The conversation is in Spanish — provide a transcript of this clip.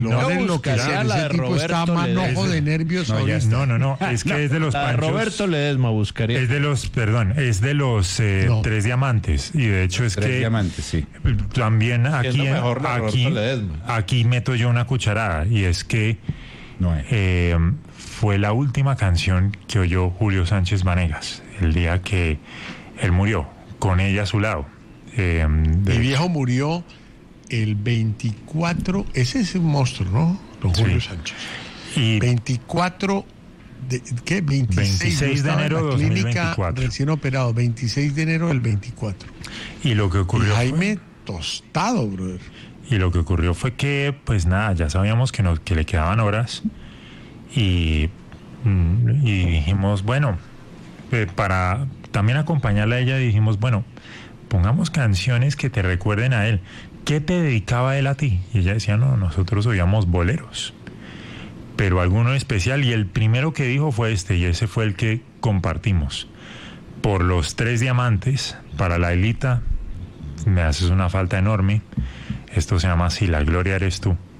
No, buscaría la de está Roberto manojo Ledesma. de nervios No, ahorita. no, es que es de los La de Panchos. Roberto Ledesma buscaría. Es de los No. Tres Diamantes. Y de hecho es Tres que diamantes, sí. también aquí, Siendo mejor la de Roberto Ledesma. aquí meto yo una cucharada. Y es que No, fue la última canción que oyó Julio Sánchez Vanegas el día que él murió, con ella a su lado. Mi viejo murió el 24, ese es un monstruo, ¿no? Don Sí. Julio Sánchez. Y 24 de, ¿qué? 26 26 de estaba en enero la de clínica 2024. recién operado, 26 de enero del 24. y lo que Y ocurrió Jaime tostado, brother. Y lo que ocurrió fue que, pues nada, ya sabíamos que le quedaban horas y dijimos, bueno, para también acompañarla a ella, dijimos, bueno, pongamos canciones que te recuerden a él. ¿Qué te dedicaba él a ti? Y ella decía, no, nosotros oíamos boleros, pero alguno especial, y el primero que dijo fue este, y ese fue el que compartimos. Por los Tres Diamantes, para Lailita, me haces una falta enorme. Esto se llama Si la gloria eres tú.